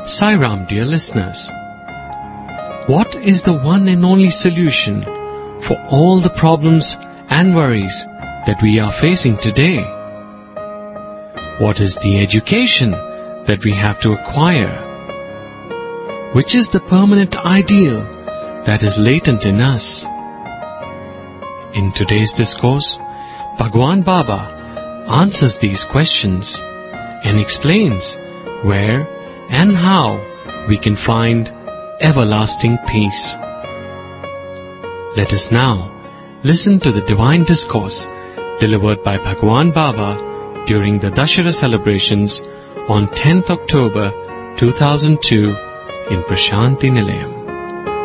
Sai Ram, dear listeners. What is the one and only solution for all the problems and worries that we are facing today? What is the education that we have to acquire? Which is the permanent ideal that is latent in us? In today's discourse, Bhagwan Baba answers these questions and explains where and how we can find everlasting peace. Let us now listen to the divine discourse delivered by Bhagwan Baba during the Dashera celebrations on 10th October 2002 in Prashanti Nilayam.